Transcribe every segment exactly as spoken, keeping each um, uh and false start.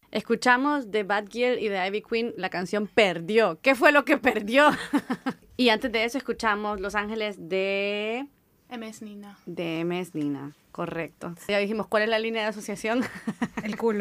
Escuchamos de Bad Girl y de Ivy Queen la canción Perdió. ¿Qué fue lo que perdió? Y antes de eso escuchamos Los Ángeles de... M S Nina. De M S Nina, correcto. Ya dijimos, ¿cuál es la línea de asociación? El culo.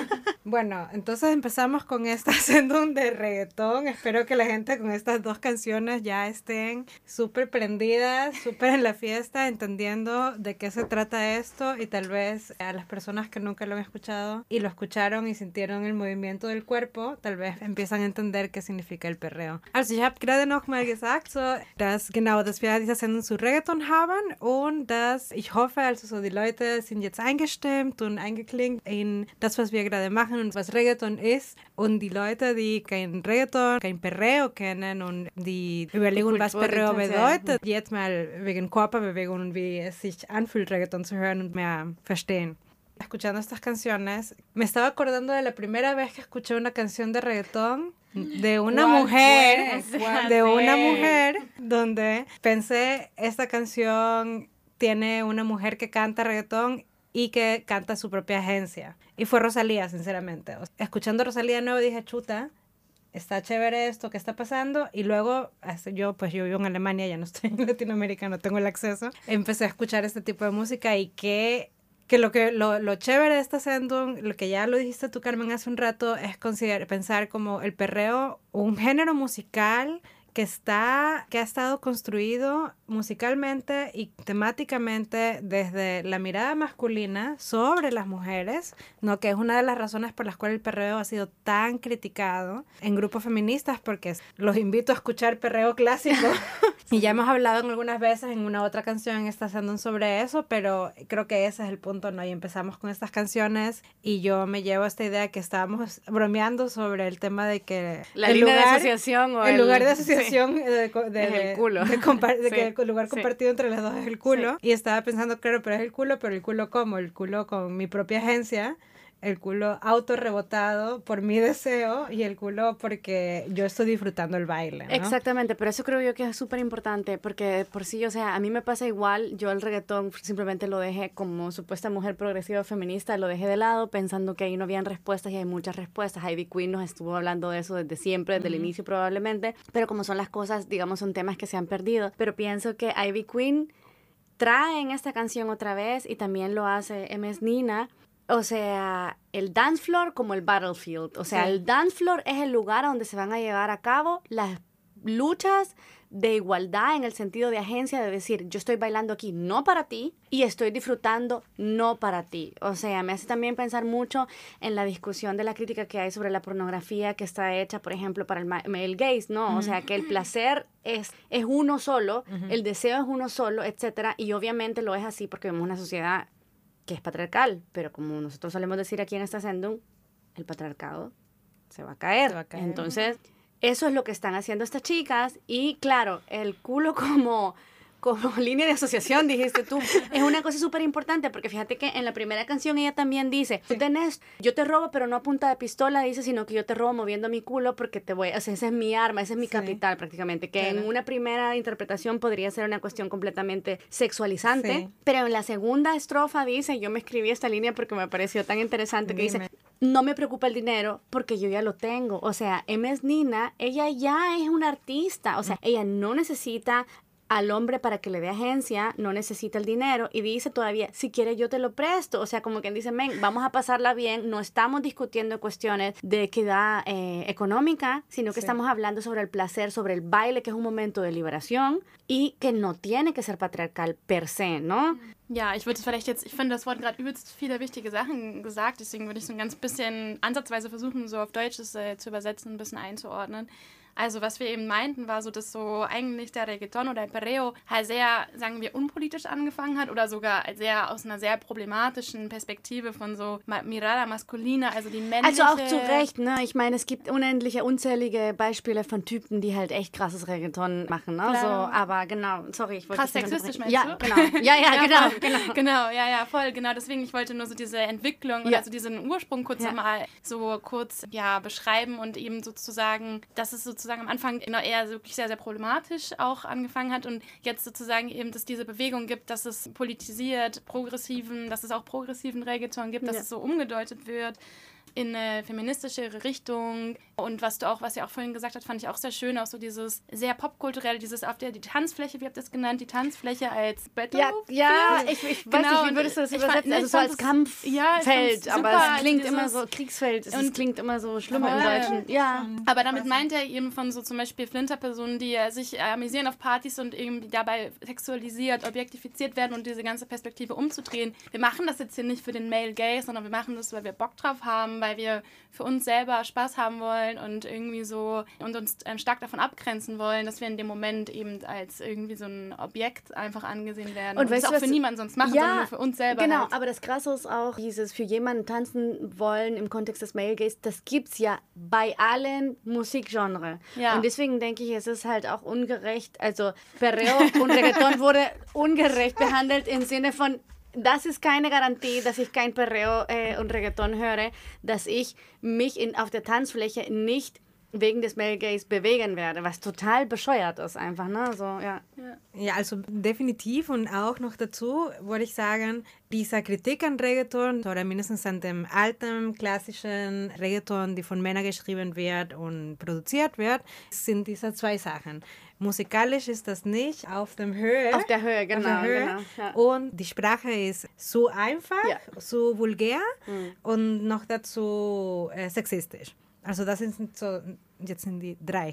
Bueno, entonces empezamos con esta sesión de reggaetón. Espero que la gente con estas dos canciones ya estén súper prendidas, súper en la fiesta, entendiendo de qué se trata esto, y tal vez a las personas que nunca lo han escuchado y lo escucharon y sintieron el movimiento del cuerpo, tal vez empiezan a entender qué significa el perreo. Also ich habe gerade noch mal gesagt, so, dass genau, dass wir diese Sendung zu Reggaeton haben und dass ich hoffe, also so die Leute sind jetzt eingestimmt und eingeklinkt in das, was wir gerade machen und was Reggaeton ist, und die Leute, die kein Reggaeton, kein Perreo kennen und die überlegen, was Perreo bedeutet, jetzt mal wegen Körperbewegung und wie es sich anfühlt, Reggaeton zu hören und mehr verstehen. Escuchando estas canciones, me estaba acordando de la primera vez que escuché una canción de reggaetón de una mujer, de una mujer, donde pensé, esta canción tiene una mujer que canta reggaetón y que canta su propia agencia. Y fue Rosalía, sinceramente. Escuchando a Rosalía de nuevo dije, chuta, está chévere esto que está pasando. Y luego, yo pues yo vivo en Alemania, ya no estoy en Latinoamérica, no tengo el acceso. Empecé a escuchar este tipo de música y que... que lo que lo, lo chévere de esta sendung, lo que ya lo dijiste tú, Carmen, hace un rato, es considerar, pensar como el perreo un género musical que está, que ha estado construido musicalmente y temáticamente desde la mirada masculina sobre las mujeres, ¿no? Que es una de las razones por las cuales el perreo ha sido tan criticado en grupos feministas, porque los invito a escuchar perreo clásico. Y ya hemos hablado en algunas veces en una otra canción en esta sesión sobre eso, pero creo que ese es el punto, ¿no? Y empezamos con estas canciones y yo me llevo esta idea que estábamos bromeando sobre el tema de que la el línea lugar, de asociación o el, el lugar de asociación sí. de, de, de, es el culo. de, compar- de sí. que el lugar compartido sí. entre las dos es el culo. Sí. Y estaba pensando, claro, pero es el culo, pero el culo ¿cómo? El culo con mi propia agencia, el culo autorrebotado por mi deseo y el culo porque yo estoy disfrutando el baile, ¿no? Exactamente, pero eso creo yo que es súper importante, porque por sí, o sea, a mí me pasa igual, yo el reggaetón simplemente lo dejé como supuesta mujer progresiva feminista, lo dejé de lado pensando que ahí no habían respuestas y hay muchas respuestas. Ivy Queen nos estuvo hablando de eso desde siempre, desde uh-huh. el inicio probablemente, pero como son las cosas, digamos, son temas que se han perdido, pero pienso que Ivy Queen trae en esta canción otra vez y también lo hace M S Nina. O sea, el dance floor como el battlefield. O sea, sí. el dance floor es el lugar donde se van a llevar a cabo las luchas de igualdad en el sentido de agencia, de decir, yo estoy bailando aquí no para ti y estoy disfrutando no para ti. O sea, me hace también pensar mucho en la discusión de la crítica que hay sobre la pornografía que está hecha, por ejemplo, para el male gaze, ¿no? Uh-huh. O sea, que el placer es, es uno solo, uh-huh. el deseo es uno solo, etcétera. Y obviamente lo es así porque vemos una sociedad que es patriarcal, pero como nosotros solemos decir aquí en esta sendung, el patriarcado se va a caer. Se va a caer. Entonces, eso es lo que están haciendo estas chicas y claro, el culo como, como línea de asociación, dijiste tú, es una cosa súper importante porque fíjate que en la primera canción ella también dice, tú tenés, yo te robo pero no a punta de pistola, dice, sino que yo te robo moviendo mi culo porque te voy, o sea, esa es mi arma, ese es mi sí. capital prácticamente, que claro. en una primera interpretación podría ser una cuestión completamente sexualizante, sí. pero en la segunda estrofa dice, yo me escribí esta línea porque me pareció tan interesante, que Dime. dice, no me preocupa el dinero porque yo ya lo tengo, o sea, M S Nina, ella ya es una artista, o sea, mm. ella no necesita al hombre para que le dé agencia, no necesita el dinero y dice todavía, si quieres yo te lo presto, o sea, como quien dice, men, vamos a pasarla bien, no estamos discutiendo cuestiones de equidad eh, económica, sino que sí. estamos hablando sobre el placer, sobre el baile, que es un momento de liberación y que no tiene que ser patriarcal per se, ¿no? Ja, ich würde vielleicht jetzt, ich finde, das Wort gerade übelst viele wichtige Sachen gesagt, deswegen würde ich so ein ganz bisschen ansatzweise versuchen, so auf Deutsch das äh, zu übersetzen, ein bisschen einzuordnen. Also was wir eben meinten, war so, dass so eigentlich der Reggaeton oder el Perreo halt sehr, sagen wir, unpolitisch angefangen hat oder sogar sehr aus einer sehr problematischen Perspektive von so Mirada Masculina, also die männliche... Also auch zu Recht, ne? Ich meine, es gibt unendliche, unzählige Beispiele von Typen, die halt echt krasses Reggaeton machen, ne? So, aber genau, sorry, ich wollte... Krass sexistisch meinst ja, du? Genau. Ja, ja, ja, genau, genau. Genau, ja, ja, voll, genau. Deswegen, ich wollte nur so diese Entwicklung oder ja. so diesen Ursprung kurz ja. mal so kurz, ja, beschreiben und eben sozusagen, dass es sozusagen am Anfang eher wirklich sehr, sehr problematisch auch angefangen hat und jetzt sozusagen eben, dass diese Bewegung gibt, dass es politisiert, progressiven, dass es auch progressiven Reggaeton gibt, dass ja. es so umgedeutet wird. in eine feministischere Richtung. Und was du auch, was ihr auch vorhin gesagt habt, fand ich auch sehr schön, auch so dieses sehr popkulturelle, dieses auf der, die Tanzfläche, wie habt ihr das genannt, die Tanzfläche als Battle. Ja, ja ich, ich weiß genau, nicht, wie würdest du das übersetzen? Fand, also so als Kampffeld, ja, aber es klingt dieses, immer so, Kriegsfeld, es und, klingt immer so schlimm aber, im Deutschen. Ja. Aber damit meint er eben von so zum Beispiel Flinter-Personen, die sich amüsieren auf Partys und irgendwie dabei sexualisiert, objektifiziert werden und diese ganze Perspektive umzudrehen. Wir machen das jetzt hier nicht für den Male Gaze, sondern wir machen das, weil wir Bock drauf haben, weil wir für uns selber Spaß haben wollen und irgendwie so und uns ähm, stark davon abgrenzen wollen, dass wir in dem Moment eben als irgendwie so ein Objekt einfach angesehen werden und, und das auch für niemanden sonst machen, ja, sondern nur für uns selber. Genau, halt. Aber das Krasse ist auch, dieses für jemanden tanzen wollen im Kontext des Male Gaze, das gibt's ja bei allen Musikgenres. Ja. Und deswegen denke ich, es ist halt auch ungerecht, also Perreo und Reggaeton wurde ungerecht behandelt im Sinne von, das ist keine Garantie, dass ich kein Perreo äh, und Reggaeton höre, dass ich mich in, auf der Tanzfläche nicht wegen des Male Gaze bewegen werde, was total bescheuert ist einfach, ne? So, ja. Ja. ja, also definitiv und auch noch dazu würde ich sagen, diese Kritik an Reggaeton oder mindestens an dem alten, klassischen Reggaeton, die von Männern geschrieben wird und produziert wird, sind diese zwei Sachen. Musikalisch ist das nicht auf der Höhe. Auf der Höhe, genau. Der Höhe. genau ja. Und die Sprache ist so einfach, ja. so vulgär mhm. und noch dazu äh, sexistisch. Also das sind so, jetzt sind die drei.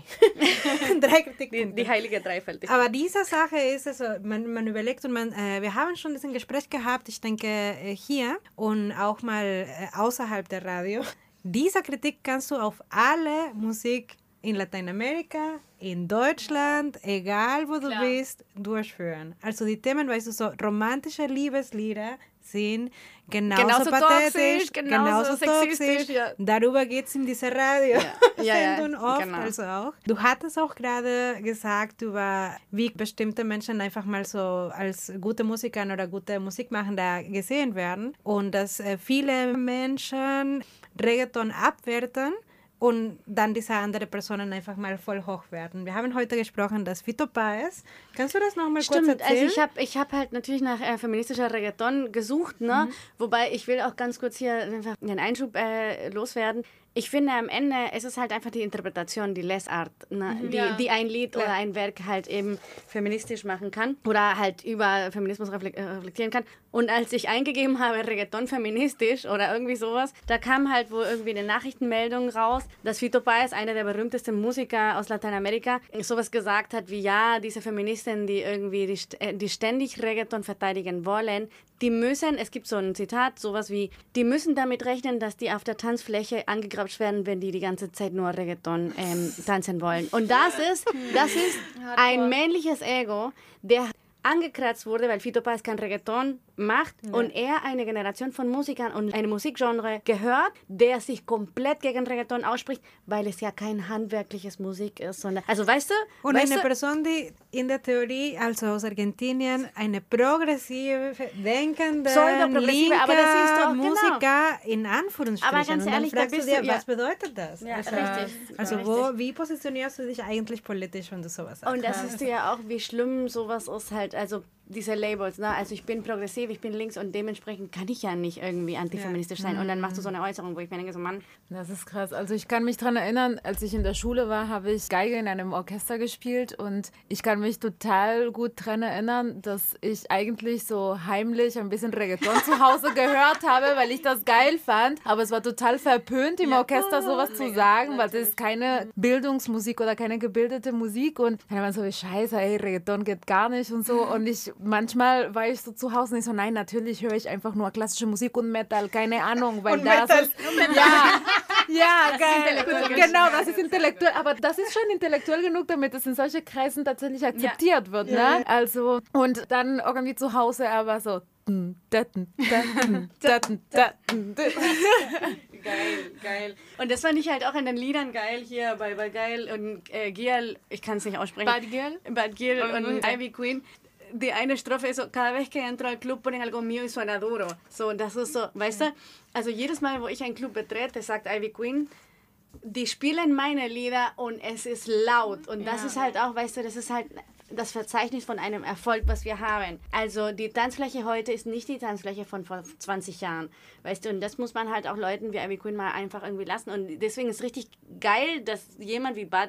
drei Kritikpunkte. Die, die heilige Dreifältigkeit. Aber diese Sache ist, also man, man überlegt und man, äh, wir haben schon diesen Gespräch gehabt, ich denke äh, hier und auch mal äh, außerhalb der Radio. Diese Kritik kannst du auf alle Musik in Lateinamerika, in Deutschland, egal wo du Klar. bist, durchführen. Also die Themen, weißt du, so romantische Liebeslieder sind genauso, genauso pathetisch, toxisch, genauso, genauso toxisch. Ja. Darüber geht es in dieser Radio. Ja. ja, ja, oft, genau. also auch. Du hattest auch gerade gesagt über, wie bestimmte Menschen einfach mal so als gute Musiker oder gute Musikmachender gesehen werden und dass äh, viele Menschen Reggaeton abwerten und dann diese andere Personen einfach mal voll hoch werden. Wir haben heute gesprochen, dass Fito Páez, kannst du das nochmal kurz erzählen? Also ich habe ich hab halt natürlich nach äh, feministischer Reggaeton gesucht, ne? Mhm. Wobei ich will auch ganz kurz hier einfach einen Einschub äh, loswerden. Ich finde am Ende, es ist halt einfach die Interpretation, die Lesart, ne? mhm, die, ja. die ein Lied Klar. oder ein Werk halt eben feministisch machen kann oder halt über Feminismus reflektieren kann. Und als ich eingegeben habe, Reggaeton feministisch oder irgendwie sowas, da kam halt wohl irgendwie eine Nachrichtenmeldung raus, dass Fito Páez, einer der berühmtesten Musiker aus Lateinamerika, sowas gesagt hat wie, ja, diese Feministinnen, die irgendwie die, die ständig Reggaeton verteidigen wollen, die müssen, es gibt so ein Zitat, sowas wie, die müssen damit rechnen, dass die auf der Tanzfläche angegrapscht werden, wenn die die ganze Zeit nur Reggaeton ähm, tanzen wollen. Und das ist, das ist ein männliches Ego, der angekratzt wurde, weil Fito Páez kein Reggaeton macht ja. und er eine Generation von Musikern und eine Musikgenre gehört, der sich komplett gegen Reggaeton ausspricht, weil es ja kein handwerkliches Musik ist, sondern, also weißt du? Und weißt eine du? Person, die in der Theorie, also aus Argentinien, eine progressive, denkende, linke aber das siehst du auch, Musiker genau. in Anführungsstrichen. Aber ganz ehrlich, und dann fragst da bist du dir, du, ja. was bedeutet das? Ja, also, richtig. Also richtig. Wo, wie positionierst du dich eigentlich politisch, wenn du sowas sagst? Und das siehst du ja auch, wie schlimm sowas ist halt, also diese Labels, ne? Also ich bin progressiv, ich bin links und dementsprechend kann ich ja nicht irgendwie antifeministisch ja. sein. Und dann machst du so eine Äußerung, wo ich mir denke, so Mann. Das ist krass. Also ich kann mich daran erinnern, als ich in der Schule war, habe ich Geige in einem Orchester gespielt und ich kann mich total gut daran erinnern, dass ich eigentlich so heimlich ein bisschen Reggaeton zu Hause gehört habe, weil ich das geil fand. Aber es war total verpönt, im ja. Orchester sowas zu sagen, weil das ist keine Bildungsmusik oder keine gebildete Musik. Und dann war man so, scheiße, ey, Reggaeton geht gar nicht und so. Und ich manchmal war ich so zu Hause und ich so, nein, natürlich höre ich einfach nur klassische Musik und Metal, keine Ahnung, weil und das Metal. ist, ja, ja, das geil, genau, das ist intellektuell, aber das ist schon intellektuell genug, damit es in solchen Kreisen tatsächlich akzeptiert ja. wird, ne? Ja. Also, und dann irgendwie zu Hause aber so, Geil, geil. Und das fand ich halt auch in den Liedern geil hier bei, bei Geil und äh, Giel, ich kann es nicht aussprechen. Bad Giel? Bad Giel und, und Ivy Queen. Die eine Strophe ist so, cada vez que entro al club ponen algo mío y suena duro. So, das ist so, weißt du? Also jedes Mal, wo ich einen Club betrete, sagt Ivy Queen, die spielen meine Lieder und es ist laut. Und das ja. ist halt auch, weißt du, das ist halt das Verzeichnis von einem Erfolg, was wir haben. Also die Tanzfläche heute ist nicht die Tanzfläche von vor zwanzig Jahren. Weißt du, und das muss man halt auch Leuten wie Ivy Queen mal einfach irgendwie lassen. Und deswegen ist es richtig geil, dass jemand wie Bad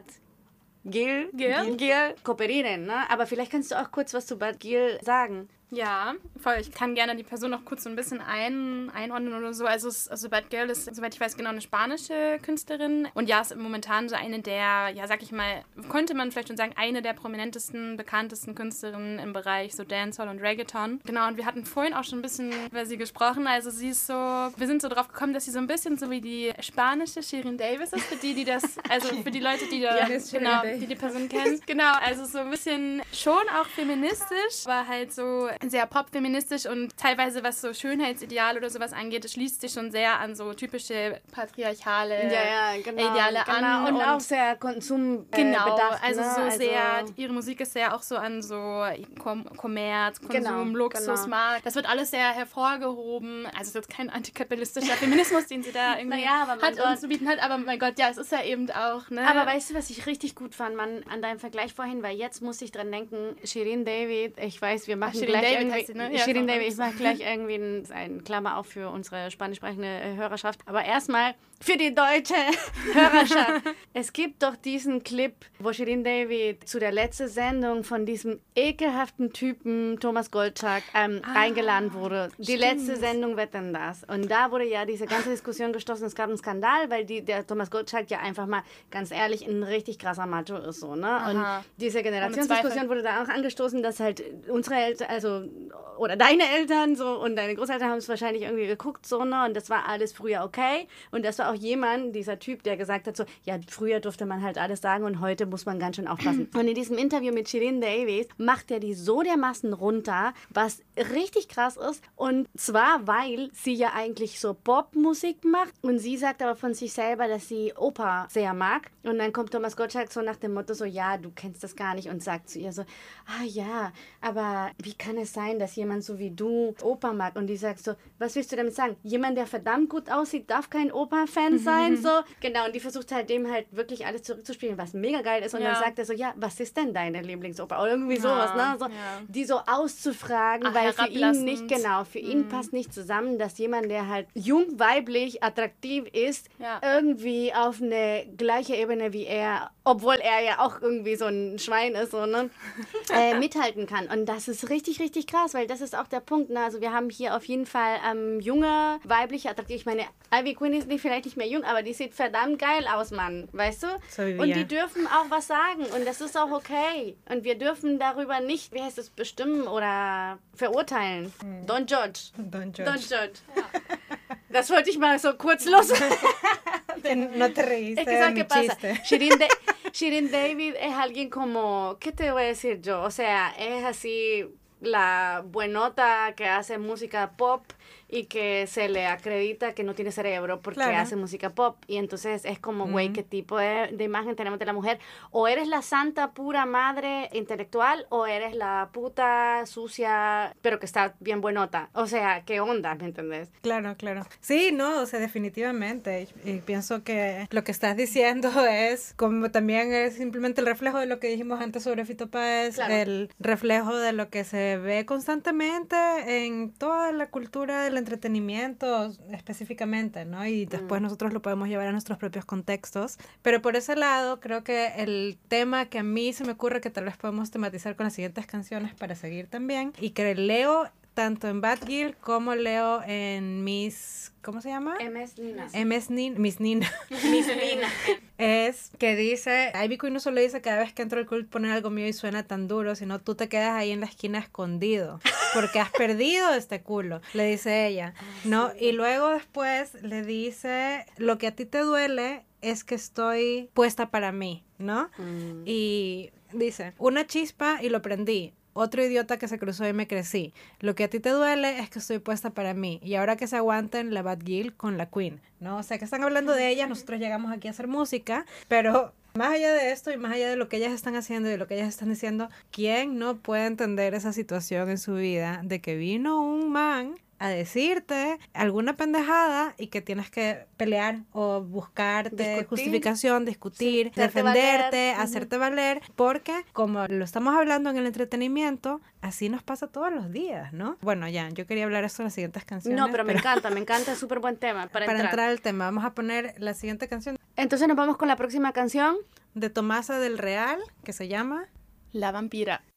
Gil, Gil? Gil kooperieren. Ne? Aber vielleicht kannst du auch kurz was zu Bad Gil sagen. Ja, voll. Ich kann gerne die Person noch kurz so ein bisschen ein, einordnen oder so. Also, es, also Bad Girl ist, soweit ich weiß, genau eine spanische Künstlerin. Und ja, ist momentan so eine der, ja, sag ich mal, könnte man vielleicht schon sagen, eine der prominentesten, bekanntesten Künstlerinnen im Bereich so Dancehall und Reggaeton. Genau, und wir hatten vorhin auch schon ein bisschen über sie gesprochen. Also sie ist so, wir sind so drauf gekommen, dass sie so ein bisschen so wie die spanische Shirin Davis ist, für die, die das, also für die Leute, die da, Ja, genau, die die Person kennen. Genau, also so ein bisschen schon auch feministisch, aber halt so sehr pop-feministisch und teilweise, was so Schönheitsideal oder sowas angeht, es schließt sich schon sehr an so typische patriarchale ja, ja, genau, Ideale genau. an. Und, Und, auch sehr Konsum äh, genau, bedacht, also ne? so also sehr, ihre Musik ist sehr auch so an so Kom Kommerz, Konsum, Genau, Luxus, genau. Markt. Das wird alles sehr hervorgehoben. Also es ist jetzt kein antikapitalistischer Feminismus, den sie da irgendwie Naja, aber mein hat Gott. und zu bieten hat, aber mein Gott, ja, es ist ja eben auch, ne? Aber weißt du, was ich richtig gut fand, Mann, an deinem Vergleich vorhin, weil jetzt muss ich dran denken, Shirin David, ich weiß, wir machen Shirin gleich David irgendwie, heißt sie, ne? Ja, Shirin ist auch David, ich mache gleich irgendwie ein, ein Klammer auf für unsere spanisch sprechende äh, Hörerschaft, aber erstmal für die deutsche Hörerschaft. Es gibt doch diesen Clip, wo Shirin David zu der letzten Sendung von diesem ekelhaften Typen Thomas Gottschalk ähm, Ah, eingeladen wurde. Die stimmt. letzte Sendung Wetten, das. Und da wurde ja diese ganze Diskussion gestoßen. Es gab einen Skandal, weil die, der Thomas Gottschalk ja einfach mal, ganz ehrlich, ein richtig krasser Macho ist. So, ne? Aha. Und diese Ohne Generationsdiskussion Zweifel. wurde da auch angestoßen, dass halt unsere Eltern, also oder deine Eltern so und deine Großeltern haben es wahrscheinlich irgendwie geguckt, so, ne? Und das war alles früher okay. Und das war auch jemand, dieser Typ, der gesagt hat, so, ja, früher durfte man halt alles sagen und heute muss man ganz schön aufpassen. Und in diesem Interview mit Shirin Davis macht er die so dermaßen runter, was richtig krass ist. Und zwar, weil sie ja eigentlich so Popmusik macht und sie sagt aber von sich selber, dass sie Oper sehr mag. Und dann kommt Thomas Gottschalk so nach dem Motto so, ja, du kennst das gar nicht und sagt zu ihr so, ah ja, aber wie kann es sein, dass jemand so wie du Oper mag? Und die sagt so, was willst du damit sagen? Jemand, der verdammt gut aussieht, darf kein Oper-Fan sein? So, genau, und die versucht halt dem halt wirklich alles zurückzuspielen, was mega geil ist. Und Ja. dann sagt er so, ja, was ist denn deine Lieblingsoper? Oder irgendwie sowas, ne? So, ja. die so auszufragen, Ach, weil für ihn herablassend. nicht, genau, für ihn passt nicht zusammen, dass jemand, der halt jung, weiblich, attraktiv ist, Ja. irgendwie auf eine gleiche Ebene wie er, obwohl er ja auch irgendwie so ein Schwein ist, so, ne, äh, mithalten kann. Und das ist richtig, richtig krass, weil das ist auch der Punkt. Ne? Also wir haben hier auf jeden Fall ähm, junge, weibliche, attraktiv. Ich meine, Ivy Queen ist nicht, vielleicht nicht mehr jung, aber die sieht verdammt geil aus, Mann. Weißt du? So wie Und wir. die dürfen auch was sagen. Und das ist auch okay. Und wir dürfen darüber nicht, wie heißt es, bestimmen oder verurteilen. Don't judge. Don't judge. Don't judge. Das wollte ich mal so kurz los. No te reíste Es que de ¿sabes mi qué pasa? chiste. Shirin, Da- Shirin David es alguien como, ¿qué te voy a decir yo? O sea, es así la buenota que hace música pop y que se le acredita que no tiene cerebro porque Claro. hace música pop. Y entonces es como, güey, ¿qué tipo de, de imagen tenemos de la mujer? O eres la santa pura madre intelectual o eres la puta sucia pero que está bien buenota. O sea, ¿qué onda? ¿Me entendés? Claro, claro. Sí, no, o sea, definitivamente. Y, y pienso que lo que estás diciendo es, como también es simplemente el reflejo de lo que dijimos antes sobre Fito Páez, Claro. el reflejo de lo que se ve constantemente en toda la cultura del entretenimiento específicamente, ¿no? Y después Mm. nosotros lo podemos llevar a nuestros propios contextos. Pero por ese lado, creo que el tema que a mí se me ocurre que tal vez podemos tematizar con las siguientes canciones para seguir también, y que leo tanto en Bad Girl como leo en Miss, ¿cómo se llama? M S Nina. M S Nin, Miss Nina. Miss Nina. Es que dice, Ivy Queen no solo dice cada vez que entro al club poner algo mío y suena tan duro, sino tú te quedas ahí en la esquina escondido, porque has perdido este culo, le dice ella, ¿no? Y luego después le dice, lo que a ti te duele es que estoy puesta para mí, ¿no? Mm. Y dice, una chispa y lo prendí. Otro idiota que se cruzó y me crecí. Lo que a ti te duele es que estoy puesta para mí. Y ahora que se aguanten la Bad Girl con la Queen, ¿no? O sea, que están hablando de ellas, nosotros llegamos aquí a hacer música, pero más allá de esto y más allá de lo que ellas están haciendo y de lo que ellas están diciendo, ¿quién no puede entender esa situación en su vida de que vino un man a decirte alguna pendejada y que tienes que pelear o buscarte Discutir. justificación, discutir, Sí, hacerte defenderte, valer. hacerte valer, porque como lo estamos hablando en el entretenimiento, así nos pasa todos los días, ¿no? Bueno, ya, yo quería hablar eso en las siguientes canciones. No, pero me encanta, me encanta, es súper buen tema para, Para entrar. entrar al tema, vamos a poner la siguiente canción Entonces nos vamos con la próxima canción. de Tomasa del Real, que se llama... La Vampira.